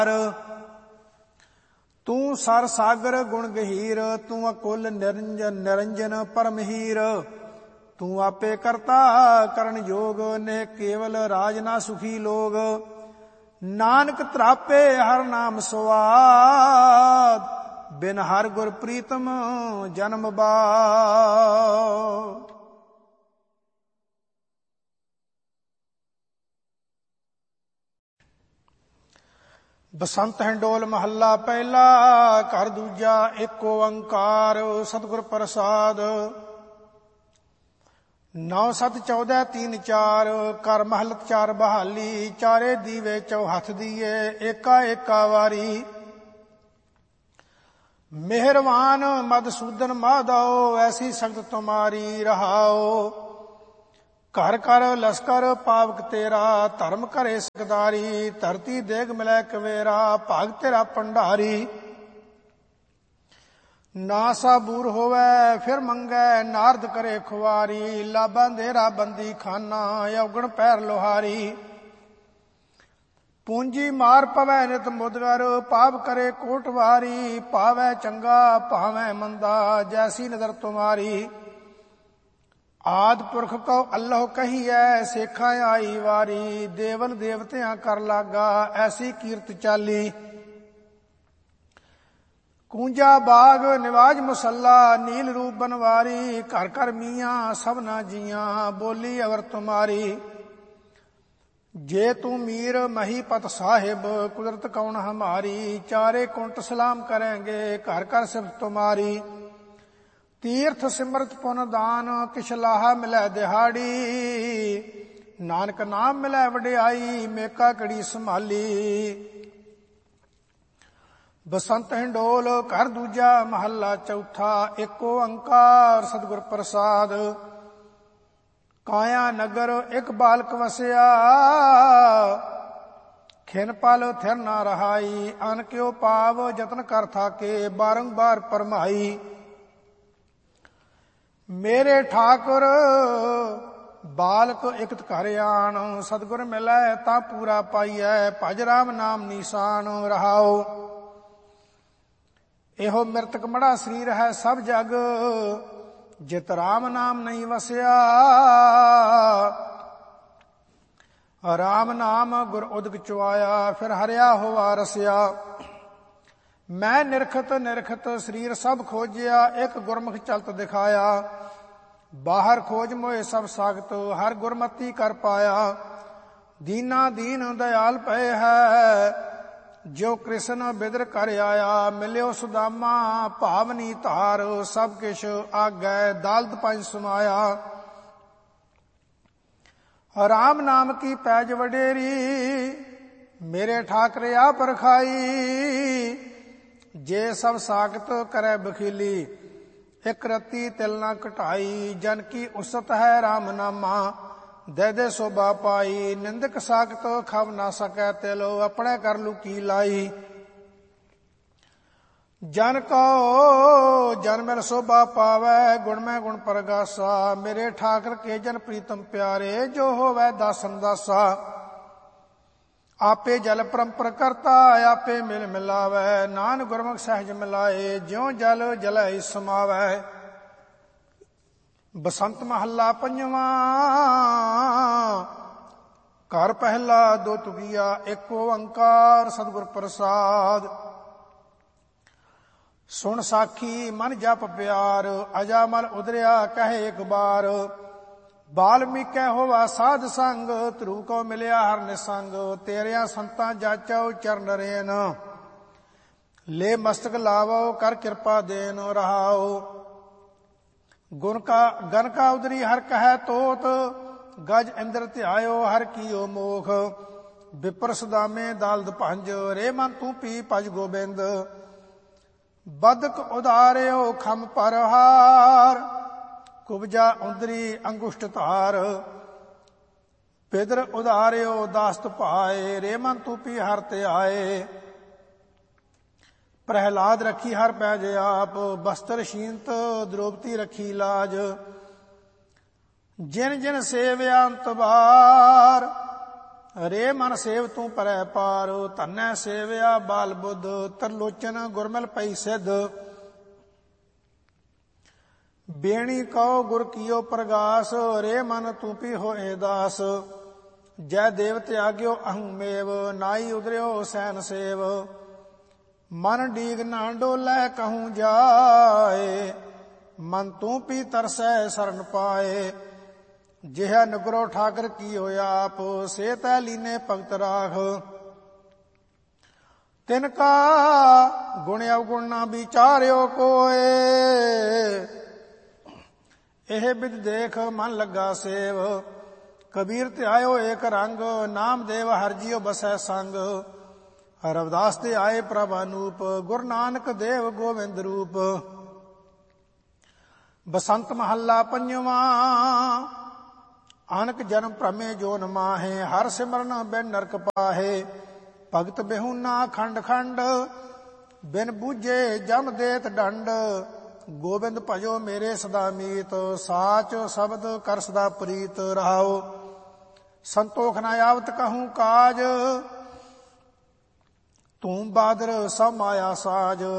ਤੂੰ ਸਰ ਸਾਗਰ ਗੁਣ ਗਹੀਰ, ਤੂੰ ਅਕੁਲ ਨਿਰੰਜਨ ਪਰਮਹੀਰ। ਤੂੰ ਆਪੇ ਕਰਤਾ ਕਰਨ ਜੋਗ, ਨੇ ਕੇਵਲ ਰਾਜ ਨਾ ਸੁਖੀ ਲੋਗ। ਨਾਨਕ ਤਰਾਪੇ ਹਰ ਨਾਮ ਸਵਾਦ, ਬਿਨ ਹਰ ਗੁਰ ਪ੍ਰੀਤਮ ਜਨਮ ਬਾਦ। ਬਸੰਤ ਹਿੰਡੋਲ ਮਹੱਲਾ ਪਹਿਲਾ। ਘਰ ਦੂਜਾ ਏਕ ਓੰਕਾਰ ਸਤਿਗੁਰ ਪ੍ਰਸਾਦ। 9 7 14 3 4 ਕਰ ਮਹਲਤ ਚਾਰ ਬਹਾਲੀ। ਚਾਰੇ ਦੀਵੇ ਚੌਹੱਥ ਦੀਏ ਏਕਾ ਏਕਾ ਵਾਰੀ। ਮਿਹਰਵਾਨ ਮਧਸੂਦਨ ਮਾਧੋ, ਐਸੀ ਸੰਗਤ ਤੁਮਾਰੀ ਰਹਾਓ। ਘਰ ਕਰ ਲਸਕਰ ਪਾਵਕ ਤੇਰਾ, ਧਰਮ ਘਰੇ ਸਕਦਾਰੀ। ਧਰਤੀ ਦੇਗ ਮਿਲੈ ਕਵੇਰਾ, ਭਾਗ ਤੇਰਾ ਭੰਡਾਰੀ। ਨਾ ਸਾਬੂਰ ਹੋਵੈ ਫਿਰ ਮੰਗੈ, ਨਾਰਦ ਕਰੇ ਖੁਆਰੀ। ਲਾਭਾਂ ਦੇਰਾ ਬੰਦੀ ਖਾਨਾ, ਔਗਣ ਪੈਰ ਲੋਹਾਰੀ। ਪੂੰਜੀ ਮਾਰ ਪਵੈ ਨਿਤ ਮੁਦਗਰ, ਪਾਪ ਕਰੇ ਕੋਟਵਾਰੀ। ਪਾਵੈ ਚੰਗਾ ਭਾਵੈ ਮੰਦਾ, ਜੈਸੀ ਨਜ਼ਰ ਤੁਮਾਰੀ। ਆਦ ਪੁਰਖ ਕਉ ਅੱਲਹੁ ਕਹੀਐ, ਸੇਖਾਂ ਆਈ ਵਾਰੀ। ਦੇਵਨ ਦੇਵਤਿਆਂ ਕਰ ਲਾਗਾ, ਐਸੀ ਕੀਰਤ ਚਾਲੀ। ਕੂੰਜਾ ਬਾਗ ਨਿਵਾਜ ਮੁਸੱਲਾ, ਨੀਲ ਰੂਪ ਬਨਵਾਰੀ। ਘਰ ਘਰ ਮੀਆਂ ਸਭਨਾ ਜੀਆਂ, ਬੋਲੀ ਅਵਰ ਤੁਮਾਰੀ। ਜੇ ਤੂੰ ਮੀਰ ਮਹੀਪਤ ਸਾਹਿਬ, ਕੁਦਰਤ ਕੌਣ ਹਮਾਰੀ। ਚਾਰੇ ਕੁੰਟ ਸਲਾਮ ਕਰੇਂਗੇ, ਘਰ ਘਰ ਸਿਫਤ ਤੁਮਾਰੀ। ਤੀਰਥ ਸਿਮਰਤ ਪੁਨ ਦਾਨ, ਕਿਛ ਲਾਹਾ ਮਿਲੈ ਦਿਹਾੜੀ। ਨਾਨਕ ਨਾਮ ਮਿਲੈ ਵਡਿਆਈ, ਮੇਕਾ ਕੜੀ ਸੰਭਾਲੀ। ਬਸੰਤ ਹਿੰਡੋਲ ਘਰ ਦੂਜਾ ਮਹੱਲਾ ਚੌਥਾ। ਏਕ ਓੰਕਾਰ ਸਤਿਗੁਰ ਪ੍ਰਸਾਦ। ਕਾਇਆ ਨਗਰ ਇੱਕ ਬਾਲਕ ਵਸਿਆ, ਖਿਨ ਪਲ ਥਿਰ ਨਾ ਰਹਾਈ। ਅਨ ਕਿਉ ਪਾਵ ਜਤਨ ਕਰ ਥਾਕੇ, ਬਾਰੰਬਾਰ ਪਰਮਾਈ। ਮੇਰੇ ਠਾਕੁਰ ਬਾਲਕ ਇਕਤ ਘਰ ਆਣ, ਸਤਿਗੁਰ ਮਿਲੈ ਤਾਂ ਪੂਰਾ ਪਾਈਐ। ਭਜ ਰਾਮ ਨਾਮ ਨੀਸਾਨ ਰਹਾਓ। ਇਹੋ ਮਿਰਤਕ ਮੜਾ ਸਰੀਰ ਹੈ ਸਭ ਜਗ, ਜਿਤ ਰਾਮ ਨਾਮ ਨਹੀਂ ਵਸਿਆ। ਰਾਮ ਨਾਮ ਗੁਰ ਉਦਕ ਚੁਆਇਆ, ਫਿਰ ਹਰਿਆ ਹੋਵਾ ਰਸਿਆ। ਮੈਂ ਨਿਰਖਤ ਨਿਰਖਤ ਸਰੀਰ ਸਭ ਖੋਜਿਆ, ਇੱਕ ਗੁਰਮੁਖ ਚਲਤ ਦਿਖਾਇਆ। ਬਾਹਰ ਖੋਜ ਮੋਏ ਸਭ ਸਾਗਤ, ਹਰ ਗੁਰਮਤੀ ਕਰ ਪਾਇਆ। ਦੀਨਾ ਦੀਨ ਦਇਆਲ ਪਏ ਹੈ, ਜੋ ਕ੍ਰਿਸ਼ਨ ਬਿਦਰ ਕਰ ਆਇਆ। ਮਿਲਿਓ ਸੁਦਾਮਾ ਭਾਵਨੀ ਧਾਰ, ਸਭ ਕਿਛ ਆਗੈ ਦਾਲਤ ਪੰਜ ਸਮਾਇਆ। ਰਾਮ ਨਾਮ ਕੀ ਪੈਜ ਵਡੇਰੀ, ਮੇਰੇ ਠਾਕਰੇ ਆਪ ਰਖਾਈ। ਜੇ ਸਭ ਸਾਗਤ ਕਰੈ ਬਖੀਲੀ, ਇਕ ਰਤੀ ਤਿਲ ਨਾ ਘਟਾਈ। ਜਨ ਕੀ ਉਸਤ ਹੈ ਰਾਮ ਨਾਮਾ, ਦੇ ਦੇ ਸੋਭਾ ਪਾਈ। ਨਿੰਦਕ ਸਾਗਤ ਖਬ ਨਾ ਸਕੈ ਤਿਲ, ਆਪਣੇ ਕਰ ਲੁਕੀ ਲਾਈ। ਜਨ ਕੋ ਜਨ ਮਿਲ ਸੋਭਾ ਪਾਵੈ, ਗੁਣ ਮੈਂ ਗੁਣ ਪ੍ਰਗਾਸਾ। ਮੇਰੇ ਠਾਕਰ ਕੇ ਜਨ ਪ੍ਰੀਤਮ ਪਿਆਰੇ, ਜੋ ਹੋਵੈ ਦਾਸਨ ਦਾਸਾ। ਆਪੇ ਜਲ ਪਰੰਪਰ ਕਰਤਾ, ਆਪੇ ਮਿਲ ਮਿਲਾਵੈ। ਨਾਨਕ ਗੁਰਮੁਖ ਸਹਿਜ ਮਿਲਾਏ, ਜਿਉ ਜਲ ਜਲੈ ਸਮਾਵੈ। ਬਸੰਤ ਮਹੱਲਾ ਪੰਜਵਾਂ। ਘਰ ਪਹਿਲਾ ਦੋ ਤੁਗੀਆ, ਏਕ ਓੰਕਾਰ ਸਤਿਗੁਰ ਪ੍ਰਸਾਦ। ਸੁਣ ਸਾਖੀ ਮਨ ਜਪ ਪਿਆਰ, ਅਜਾ ਮਲ ਉਦਰਿਆ ਕਹੇ ਇੱਕ ਬਾਰ। ਬਾਲਮੀਕੈ ਹੋਵਾ ਸਾਧ ਸੰਗ, ਧਰੂ ਕੋ ਮਿਲਿਆ ਹਰ ਨਿਸੰਗ। ਤੇਰਿਆਂ ਸੰਤਾਂ ਜਾਚੋ ਚਰਨ ਰੇਨ, ਲੈ ਮਸਤਕ ਲਾਵੋ ਕਰ ਕਿਰਪਾ ਦੇਨ ਰਹਾਓ। ਗਨ ਕਾ ਉਦਰੀ ਹਰ ਕਹੈ ਤੋਤ, ਗਜ ਇੰਦਰ ਧਿਆਇਓ ਹਰ ਕੀਓ ਮੋਖ। ਵਿਪਰ ਸੁਦਾਮੇ ਦਾਲਦ ਭੰਜ, ਰੇ ਮਨ ਤੂੰ ਪੀ ਭਜ ਗੋਬਿੰਦ। ਬਦਕ ਉਦਾਰਿਓ ਖਮ ਪਰਹਾਰ, ਕੁਬਜਾ ਉੰਦਰੀ ਅੰਗੁਸ਼ਟ ਧਾਰ। ਪਿਦਰ ਉਦਾਰਿਓ ਦਾਸਤ ਭਾਏ, ਰੇ ਮਨ ਤੂੰ ਪੀ ਹਰ ਤੇ ਆਏ। ਪ੍ਰਹਿਲਾਦ ਰੱਖੀ ਹਰ ਪੈਜ ਆਪ, ਬਸਤਰ ਸ਼ੀਨਤ ਦ੍ਰੋਪਤੀ ਰੱਖੀ ਲਾਜ। ਜਿਨ ਜਿਨ ਸੇਵਿਆ ਅੰਤ ਬਾਰ, ਰੇ ਮਨ ਸੇਵ ਤੂੰ ਪਰੈ ਪਾਰ, ਧੰਨੈ ਸੇਵਿਆ ਬਾਲ ਬੁੱਧ, ਤਰਲੋਚਨ ਗੁਰਮਿਲ ਪਈ ਸਿੱਧ। ਬੇਣੀ ਕਉ ਗੁਰ ਕੀਓ ਪ੍ਰਗਾਸ, ਰੇ ਮਨ ਤੂੰ ਪੀ ਹੋਏ ਦਾਸ। ਜੈ ਦੇਵ ਤਿਆਗਿਓ ਅਹੰ ਮੇਵ, ਨਾਈ ਉਦਰਿਓ ਸੈਨ ਸੇਵ। ਮਨ ਡੀਗ ਨਾ ਡੋਲੇ ਕਹੂੰ ਜਾਏ, ਮਨ ਤੂੰ ਪੀ ਤਰਸੈ ਸਰਣ ਪਾਏ। ਜਿਹ ਨਗਰੋ ਠਾਕਰ ਕੀਓ ਆਪ, ਸੇ ਤੈ ਲੀਨੇ ਭਗਤ ਰਾਖ। ਤਿਨ ਕਾ ਗੁਣ ਅਵਗੁਣ ਨਾ ਵਿਚਾਰਿਓ ਕੋਏ, ਇਹ ਬਿਦ ਦੇਖ ਮਨ ਲੱਗਾ ਸੇਵ। ਕਬੀਰ ਧਿਆਇਓ ਏਕ ਰੰਗ, ਨਾਮ ਦੇਵ ਹਰਿ ਜੀਉ ਬਸੈ ਸੰਗ। ਰਵਿਦਾਸ ਤੇ ਆਏ ਪ੍ਰਭ ਅਨੂਪ, ਗੁਰੂ ਨਾਨਕ ਦੇਵ ਗੋਬਿੰਦ ਰੂਪ। ਬਸੰਤ ਮਹੱਲਾ ਪੰਜਵਾਂ, ਅਨਕ ਜਨਮ ਭ੍ਰਮੇ ਜੋ ਨ ਮਾਹੇ, ਹਰ ਸਿਮਰਨ ਬਿਨ ਨਰਕ ਪਾਹੇ। ਭਗਤ ਬਿਹੁਨਾ ਖੰਡ ਖੰਡ, ਬਿਨ ਬੂਝੇ ਜਮ ਦੇਤ ਡੰਡ। ਗੋਬਿੰਦ ਭਜੋ ਮੇਰੇ ਸਦਾ ਮੀਤ, ਸਾਚ ਸ਼ਬਦ ਕਰ ਸਦਾ ਪ੍ਰੀਤ ਰਹਾਓ। ਸੰਤੋਖ ਨਾ ਆਵਤ ਕਹੂੰ ਕਾਜ, ਤੂੰ ਬਾਦਰ ਸਭ ਮਾਇਆ ਸਾਜ।